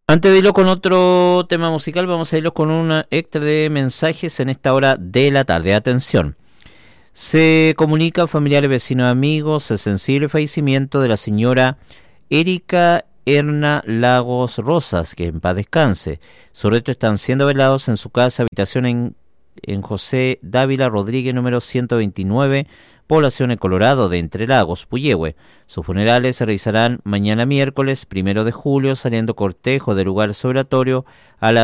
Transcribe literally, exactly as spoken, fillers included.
Antes de irlo con otro tema musical, vamos a irlo con un extra de mensajes en esta hora de la tarde. Atención. Se comunica a familiares, vecinos, amigos el sensible fallecimiento de la señora Erika Erna Lagos Rosas, que en paz descanse. Sus restos están siendo velados en su casa, habitación en, en José Dávila Rodríguez, número ciento veintinueve, población en Colorado de Entre Lagos, Puyehue. Sus funerales se realizarán mañana miércoles, primero de julio, saliendo cortejo del lugar sobratorio a las